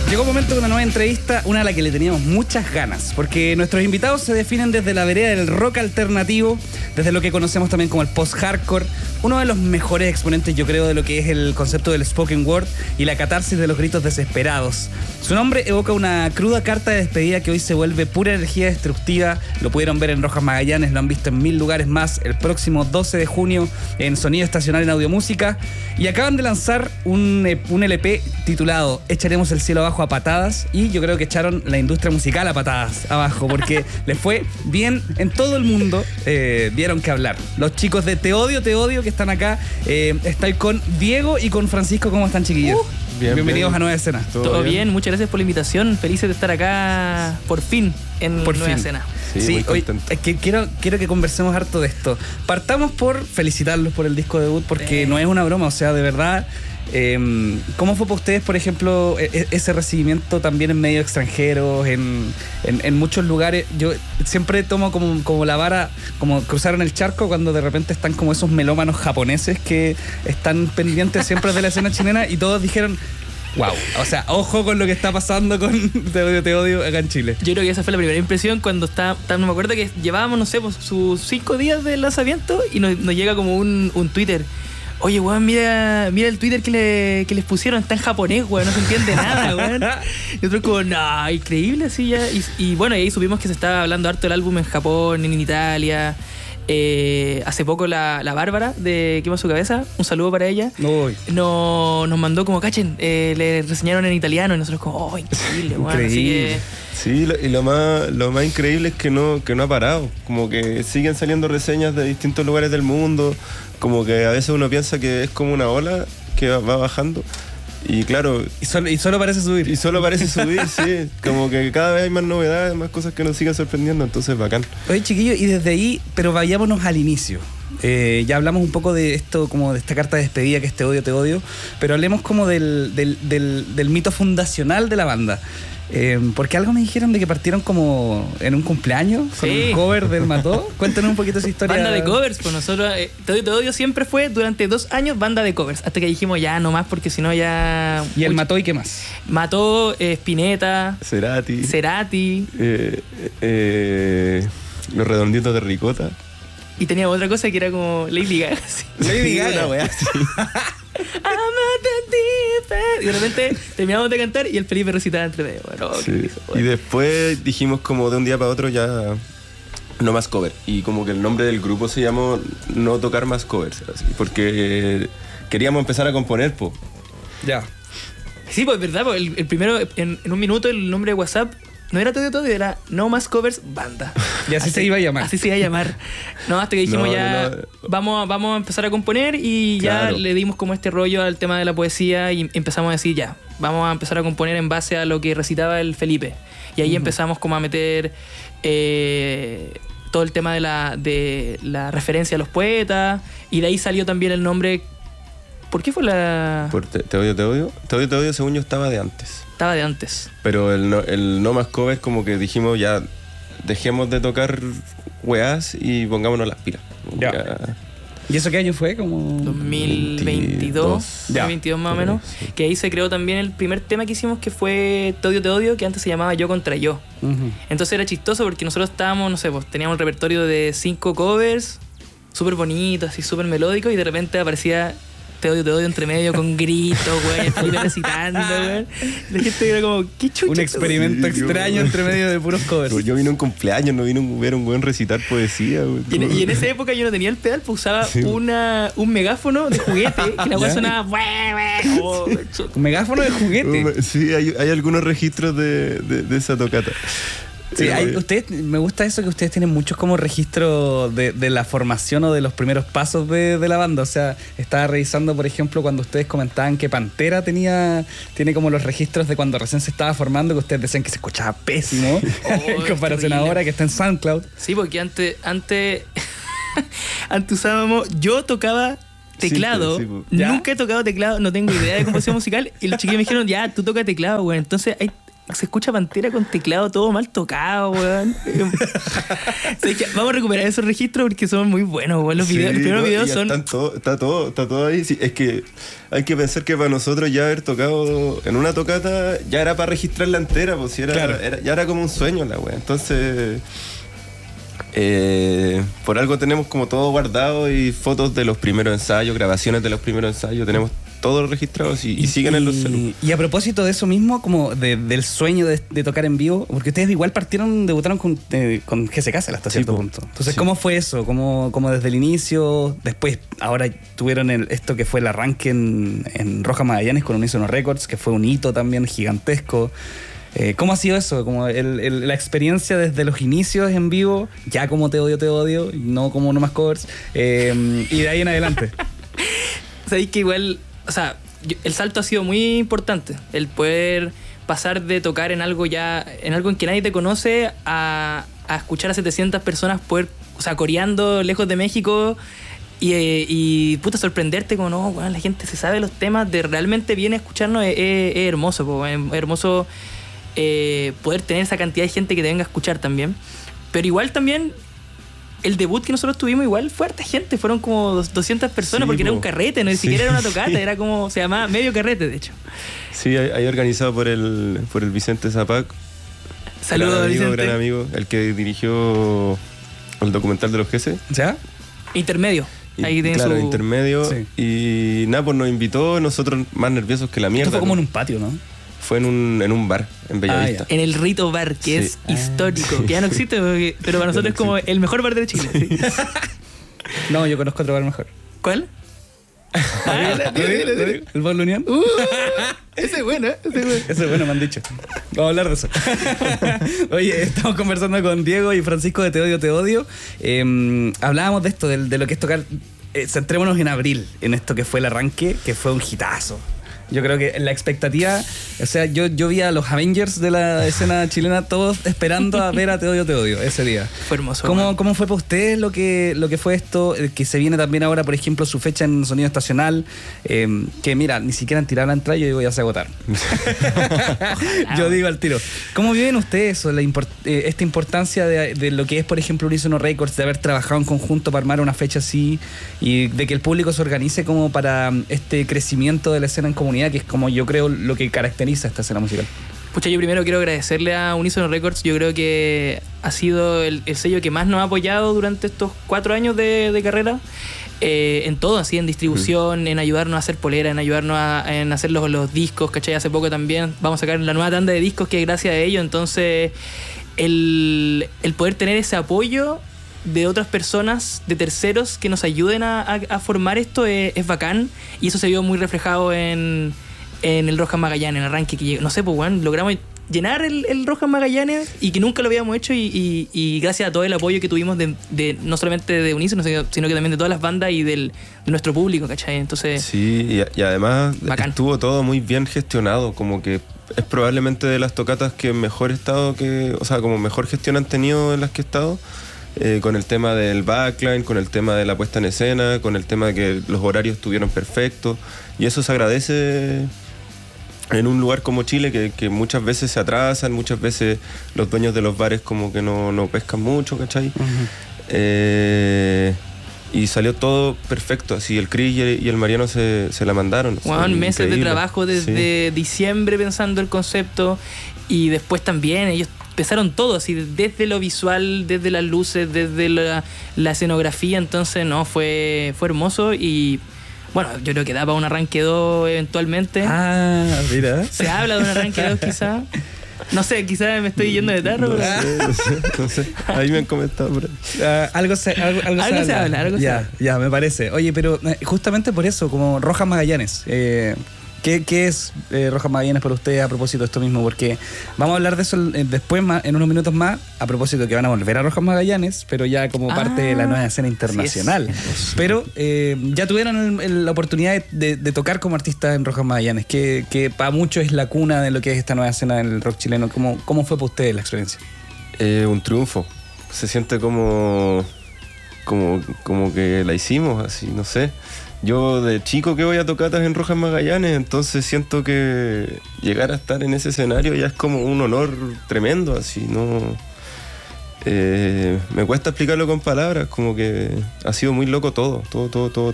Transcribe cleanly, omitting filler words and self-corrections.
Llegó un momento de una nueva entrevista, una a la que le teníamos muchas ganas, porque nuestros invitados se definen desde la vereda del rock alternativo, desde lo que conocemos también como el post-hardcore, uno de los mejores exponentes, yo creo, de lo que es el concepto del spoken word y la catarsis de los gritos desesperados. Su nombre evoca una cruda carta de despedida que hoy se vuelve pura energía destructiva. Lo pudieron ver en Rojas Magallanes, lo han visto en 1000 lugares más, el próximo 12 de junio en Sonido Estacional en Audiomúsica, y acaban de lanzar un LP titulado Echaremos el cielo abajo a patadas, y yo creo que echaron la industria musical a patadas abajo, porque les fue bien en todo el mundo, dieron que hablar. Los chicos de Te Odio, que están acá, estoy con Diego y con Francisco. ¿Cómo están, chiquillos? Bienvenidos a Nueva Escena. Todo bien, muchas gracias por la invitación, felices de estar acá por fin en Nueva Escena. Sí, hoy, quiero que conversemos harto de esto. Partamos por felicitarlos por el disco debut, porque no es una broma, o sea, de verdad. ¿Cómo fue para ustedes, por ejemplo, ese recibimiento también en medios extranjeros, en muchos lugares? Yo siempre tomo como la vara, como cruzaron el charco cuando de repente están como esos melómanos japoneses que están pendientes siempre de la escena chilena, y todos dijeron: wow, o sea, ojo con lo que está pasando con Te Odio acá en Chile. Yo creo que esa fue la primera impresión cuando no me acuerdo que llevábamos, no sé, pues, sus 5 días de lanzamiento, y nos llega como un Twitter. Oye, weón, mira el Twitter que les pusieron, está en japonés, weón, no se entiende nada, weón. Y otro como, no, increíble, así ya. Y bueno, ahí supimos que se estaba hablando harto del álbum en Japón, en Italia. Hace poco la Bárbara de Quema Su Cabeza, un saludo para ella, nos mandó como, cachen, le reseñaron en italiano, y nosotros como, oh, increíble, weón. Así que... Sí, y lo más increíble es que no ha parado. Como que siguen saliendo reseñas de distintos lugares del mundo. Como que a veces uno piensa que es como una ola que va bajando. Y claro... Y solo parece subir. Y solo parece subir, sí. Como que cada vez hay más novedades, más cosas que nos siguen sorprendiendo. Entonces, bacán. Oye, chiquillos, y desde ahí, pero vayámonos al inicio. Ya hablamos un poco de esto, como de esta carta de despedida que es Te Odio, pero hablemos como del mito fundacional de la banda. Porque algo me dijeron de que partieron como en un cumpleaños con un cover del Mató. Cuéntanos un poquito esa historia. Banda de covers, pues nosotros Te Odio siempre fue durante 2 años banda de covers, hasta que dijimos ya no más, porque si no ya... ¿Y el Mató y qué más? Mató, Spinetta, Cerati, Los Redonditos de Ricota. Y tenía otra cosa que era como Lady Gaga. Sí. Lady Gaga, una weá, sí. Y de repente terminamos de cantar y el Felipe recitaba entre medio. Bueno, sí. Y después dijimos como de un día para otro ya no más cover. Y como que el nombre del grupo se llamó No Tocar Más Covers, así, porque queríamos empezar a componer, po. Ya. Sí, pues verdad, pues, el primero, en un minuto, el nombre de WhatsApp no era Te Odio, era No Más Covers Banda. Y así se iba a llamar. Así se iba a llamar. No, hasta que dijimos vamos a empezar a componer, y ya le dimos como este rollo al tema de la poesía, y empezamos a decir ya, vamos a empezar a componer en base a lo que recitaba el Felipe. Y ahí empezamos como a meter todo el tema de la referencia a los poetas, y de ahí salió también el nombre. ¿Por qué fue la...? Por Te Odio, según yo, estaba de antes. Estaba de antes. Pero el no más cover, como que dijimos ya, dejemos de tocar weás y pongámonos las pilas. Ya. ¿Y eso qué año fue? Como 2022 más o menos. Sí. Que ahí se creó también el primer tema que hicimos, que fue Te Odio, que antes se llamaba Yo Contra Yo. Uh-huh. Entonces era chistoso porque nosotros estábamos, no sé, pues teníamos un repertorio de 5 covers, súper bonitos y súper melódicos, y de repente aparecía Te Odio entre medio con gritos, güey, Felipe recitando, güey. La gente era como, ¿qué chucha? Un experimento extraño entre medio de puros covers. Yo vine a un cumpleaños, no vino a ver un güey recitar poesía, güey. Y en esa época yo no tenía el pedal, pues usaba un megáfono de juguete, que la güey sonaba... ¿Un megáfono de juguete? Sí, hay algunos registros de esa tocata. Sí, me gusta eso, que ustedes tienen muchos como registros de la formación o de los primeros pasos de la banda. O sea, estaba revisando, por ejemplo, cuando ustedes comentaban que Pantera tiene como los registros de cuando recién se estaba formando, que ustedes decían que se escuchaba pésimo en comparación ahora, que está en SoundCloud. Sí, porque antes usábamos... Yo tocaba teclado, sí, nunca he tocado teclado, no tengo idea de composición musical, y los chiquillos me dijeron, ya, tú tocas teclado, güey. Entonces se escucha Pantera con teclado todo mal tocado, weón. O sea, vamos a recuperar esos registros porque son muy buenos, weón. Los primeros videos son... Está todo ahí. Sí, es que hay que pensar que para nosotros ya haber tocado en una tocata ya era para registrarla entera, pues si ya era como un sueño la wea. Entonces... por algo tenemos como todo guardado y fotos de los primeros ensayos, grabaciones de los primeros ensayos, tenemos todos registrados y siguen en los celulares. Y a propósito de eso mismo, como del sueño de tocar en vivo, porque ustedes igual debutaron con GS Castle hasta cierto punto. Entonces, ¿cómo fue eso? ¿Cómo desde el inicio? Después, ahora tuvieron esto que fue el arranque en Rojas Magallanes con Unísono Records, que fue un hito también gigantesco. ¿Cómo ha sido eso? Como la experiencia desde los inicios en vivo, ya como Te Odio, no como No Más Covers, y de ahí en adelante. Sabéis que igual, o sea, el salto ha sido muy importante. El poder pasar de tocar en algo en que nadie te conoce a escuchar a 700 personas coreando lejos de México y puta, sorprenderte como, no, bueno, la gente se sabe los temas, de realmente viene a escucharnos, es hermoso, es hermoso. Poder tener esa cantidad de gente que te venga a escuchar también. Pero igual también el debut que nosotros tuvimos igual fue harta gente, fueron como 200 personas, porque era un carrete, no ni siquiera era una tocata, era como, se llamaba medio carrete, de hecho. Sí, ahí organizado por el Vicente Zapac. Saludos, Vicente. Gran amigo, el que dirigió el documental de los GS. ¿Ya? Intermedio. Ahí tiene claro, intermedio. Sí. Y nada, pues nos invitó, nosotros más nerviosos que la mierda. Esto fue como en un patio, ¿no? Fue en un bar en Bellavista. En el Rito Bar, que es histórico, que ya no existe, pero para nosotros es como el mejor bar de Chile. ¿Sí? No, yo conozco otro bar mejor. ¿Cuál? ¿El Bar La Unión? Ese es bueno, Ese es bueno, me han dicho. Vamos a hablar de eso. Oye, estamos conversando con Diego y Francisco de Te Odio. Hablábamos de esto, de lo que es tocar. Centrémonos en abril, en esto que fue el arranque, que fue un hitazo. Yo creo que la expectativa, o sea, yo vi a los Avengers de la escena chilena todos esperando a ver a Te Odio ese día. Fue hermoso. ¿Cómo fue para ustedes lo que fue esto? Que se viene también ahora, por ejemplo, su fecha en Sonido Estacional, que mira, ni siquiera han tirado la entrada y yo digo, ya se agotaron. Yo digo al tiro. ¿Cómo viven ustedes eso, esta importancia de lo que es, por ejemplo, Unísono Records, de haber trabajado en conjunto para armar una fecha así y de que el público se organice como para este crecimiento de la escena en comunidad, que es como yo creo lo que caracteriza esta escena musical? Pucha, yo primero quiero agradecerle a Unísono Records. Yo creo que ha sido el sello que más nos ha apoyado durante estos 4 años de carrera. En todo, así, en distribución, en ayudarnos a hacer polera, en ayudarnos en hacer los discos, ¿cachai? Hace poco también vamos a sacar la nueva tanda de discos que es gracias a ellos. Entonces, el poder tener ese apoyo de otras personas, de terceros que nos ayuden a formar esto es bacán, y eso se vio muy reflejado en el Rojas Magallanes, en el arranque que no sé, pues bueno, logramos llenar el Rojas Magallanes y que nunca lo habíamos hecho, y gracias a todo el apoyo que tuvimos de no solamente de Unísono, sino que también de todas las bandas y de nuestro público, ¿cachai? Entonces, sí, y además bacán. Estuvo todo muy bien gestionado, como que es probablemente de las tocatas que mejor estado como mejor gestión han tenido en las que he estado. Con el tema del backline, con el tema de la puesta en escena, con el tema de que los horarios estuvieron perfectos, y eso se agradece en un lugar como Chile, que muchas veces se atrasan, muchas veces los dueños de los bares como que no pescan mucho, ¿cachai? Y salió todo perfecto, así el Chris y el Mariano se la mandaron. Bueno, meses de trabajo desde diciembre pensando el concepto, y después también ellos empezaron todo, así, desde lo visual, desde las luces, desde la escenografía. Entonces, no, fue hermoso, y bueno, yo creo que da para un arranque 2 eventualmente. Ah, mira. Se habla de un arranque 2 quizá. No sé, quizás me estoy yendo de tarro. No sé. Ahí me han comentado por ahí. Algo se habla. Ya, me parece. Oye, pero justamente por eso, como Rojas Magallanes, ¿qué es Rojas Magallanes para ustedes a propósito de esto mismo? Porque vamos a hablar de eso después, en unos minutos más, a propósito de que van a volver a Rojas Magallanes, pero ya como parte de la nueva escena internacional. Sí, pero ya tuvieron la oportunidad de tocar como artistas en Rojas Magallanes, que para muchos es la cuna de lo que es esta nueva escena del rock chileno. ¿Cómo fue para ustedes la experiencia? Un triunfo. Se siente como que la hicimos, así, no sé. yo de chico que voy a tocatas en Rojas Magallanes, entonces siento que llegar a estar en ese escenario ya es como un honor tremendo, así, ¿no? Me cuesta explicarlo con palabras, como que ha sido muy loco todo.